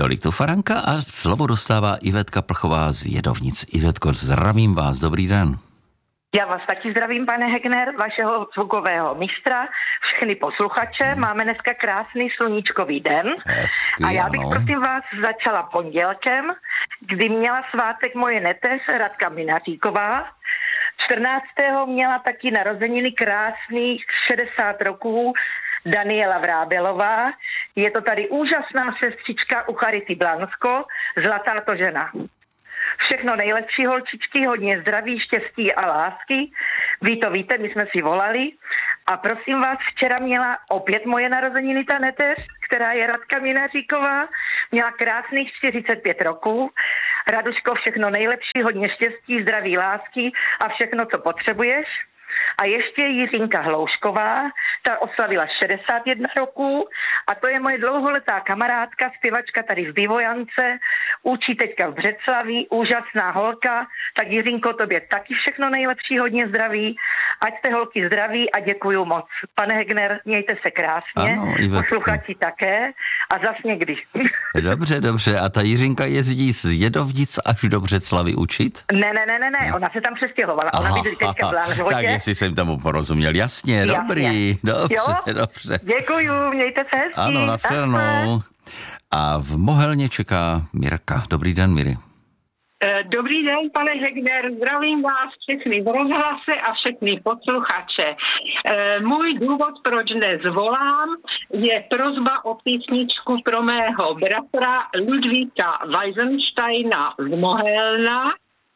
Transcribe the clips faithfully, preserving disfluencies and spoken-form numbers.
Tolik tu Faranka a slovo dostává Ivetka Plchová z Jedovnic. Ivetko, zdravím vás, dobrý den. Já vás taky zdravím, pane Hegner, vašeho zvukového mistra, všechny posluchače. Máme dneska krásný sluníčkový den. Hezky, a já bych ano. prosím vás začala pondělkem, kdy měla svátek moje neteř Radka Minaříková. čtrnáctého měla taky narozeniny krásných šedesát roků Daniela Vrábelová. Je to tady úžasná sestřička u Charity Blansko, zlatá to žena. Všechno nejlepší, holčičky, hodně zdraví, štěstí a lásky. Vy to víte, my jsme si volali. A prosím vás, včera měla opět moje narozeniny ta neteř, která je Radka Minaříková. Měla krásných čtyřicet pět roků. Raduško, všechno nejlepší, hodně štěstí, zdraví, lásky a všechno, co potřebuješ. A ještě Jiřinka Hloušková, ta oslavila šedesát jedna roků a to je moje dlouholetá kamarádka, zpěvačka tady v Bivojance, učí teďka v Břeclaví, úžasná holka, tak Jiřinko, tobě taky všechno nejlepší, hodně zdraví, ať jste holky zdraví a děkuju moc. Pane Hegner, mějte se krásně, Ano, Ivetko. posluchači také a zas někdy. Dobře, dobře. A ta Jiřinka jezdí z Jedovnic až do Břeclavy učit? Ne, ne, ne, ne, ne, ona se tam přestěhovala, ona bydlí teďka v Lanžhotě. Tak jestli jsem tomu porozuměl, jasně, Jasně. dobrý, dobře, Jo? dobře. Děkuju, mějte se hezky. Ano, nashledanou. A v Mohelně čeká Mirka. Dobrý den, Miri. Dobrý den, pane Hegner, zdravím vás všechny v rozhlase a všechny posluchače. Můj důvod, proč dnes volám, je prosba o písničku pro mého bratra Ludvíka Weisensteina z Mohelna,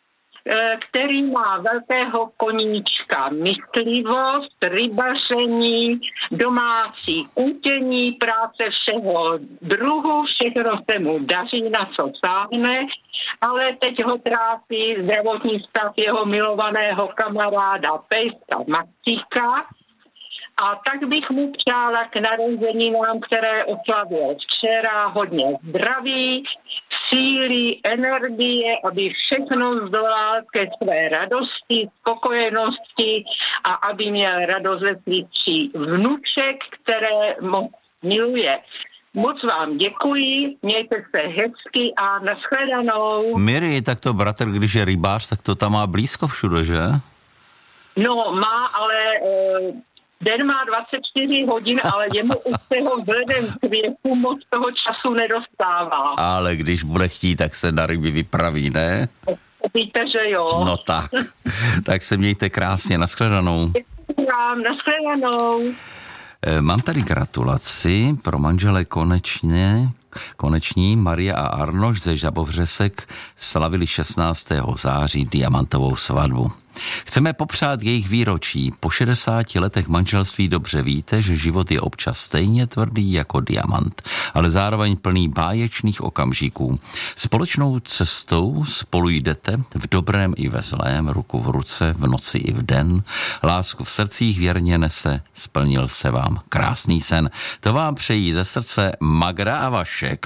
který má velkého koníčka myslivost, rybaření, domácí kutění, práce všeho druhu, všechno se mu daří, na co sáhne, ale teď ho trápí zdravotní stav jeho milovaného kamaráda Pejska Maxíka. A tak bych mu přála k narozeninám, které oslavil včera, hodně zdraví, síly, energie, aby všechno zdolal ke své radosti, spokojenosti a aby měl radost ze svých tří vnuček, které moc miluje. Moc vám děkuji, mějte se hezky a nashledanou. Miri, tak to bratr, když je rybář, tak to tam má blízko všude, že? No, má, ale... E- Den má dvacet čtyři hodin, ale jemu už toho vzhledem k věku moc toho času nedostává. Ale když bude chtít, tak se na ryby vypraví, ne? Víte, že jo. No tak. Tak se mějte krásně, nashledanou. Děkuji vám, nashledanou. Mám tady gratulaci pro manžele konečně, koneční Maria a Arnoš ze Žabovřesek slavili šestnáctého září diamantovou svatbu. Chceme popřát jejich výročí. Po šedesáti letech manželství dobře víte, že život je občas stejně tvrdý jako diamant, ale zároveň plný báječných okamžiků. Společnou cestou spolu jdete v dobrém i ve zlém, ruku v ruce, v noci i v den. Lásku v srdcích věrně nese, splnil se vám krásný sen. To vám přejí ze srdce Magra a Vašek.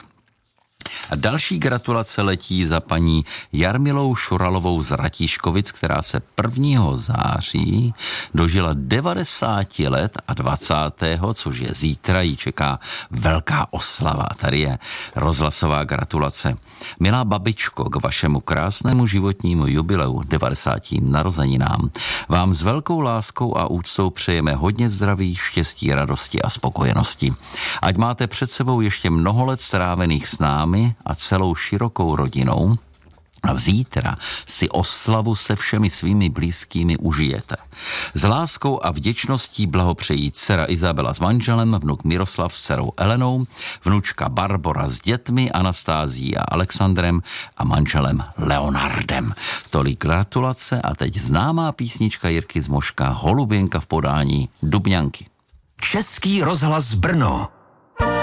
A další gratulace letí za paní Jarmilou Šuralovou z Ratíškovic, která se prvního září dožila devadesáti let a dvacátého což je zítra, jí čeká velká oslava. Tady je rozhlasová gratulace. Milá babičko, k vašemu krásnému životnímu jubileu devadesátým narozeninám vám s velkou láskou a úctou přejeme hodně zdraví, štěstí, radosti a spokojenosti. Ať máte před sebou ještě mnoho let strávených s námi a celou širokou rodinou a zítra si oslavu se všemi svými blízkými užijete. S láskou a vděčností blahopřejí dcera Izabela s manželem, vnuk Miroslav s dcerou Elenou, vnučka Barbora s dětmi Anastázií a Alexandrem a manželem Leonardem. Tolik gratulace a teď známá písnička Jirky Zmoška Holuběnka v podání Dubňanky. Český rozhlas Brno.